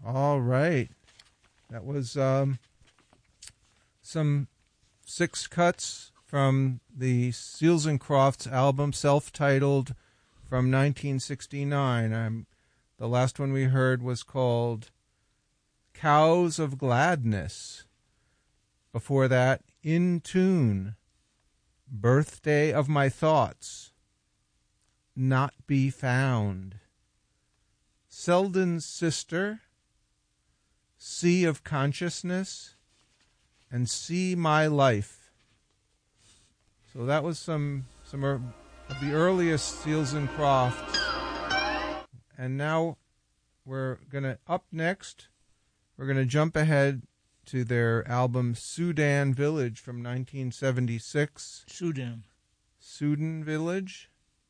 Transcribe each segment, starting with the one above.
All right. That was some 6 cuts from the Seals and Crofts album, self-titled, from 1969. The last one we heard was called Cows of Gladness. Before that, In Tune, Birthday of My Thoughts, Not Be Found, Selden's Sister, Sea of Consciousness, and See My Life. So that was some of the earliest Seals and Crofts. And now we're going to, up next, we're going to jump ahead to their album Sudan Village from 1976. Sudan Village.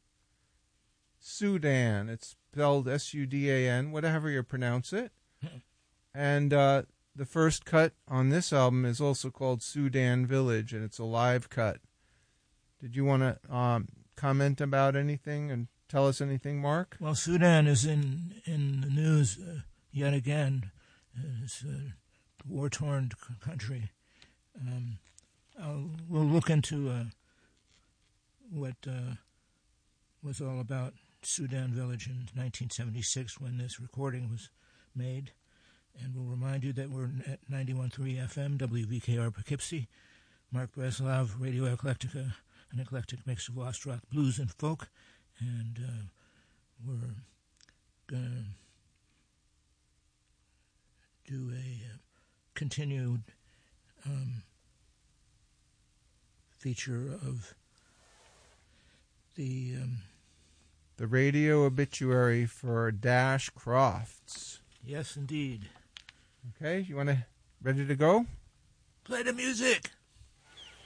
Sudan. It's spelled S-U-D-A-N, whatever you pronounce it. And the first cut on this album is also called Sudan Village, and it's a live cut. Did you want to comment about anything and tell us anything, Mark? Well, Sudan is in the news yet again. It's a war-torn country. We'll look into what was all about Sudan Village in 1976 when this recording was made. And we'll remind you that we're at 91.3 FM, WVKR Poughkeepsie. Mark Breslov, Radio Eclectica, an eclectic mix of lost rock, blues, and folk. And we're going to do a continued feature of the radio obituary for Dash Crofts. Yes, indeed. Okay, ready to go? Play the music.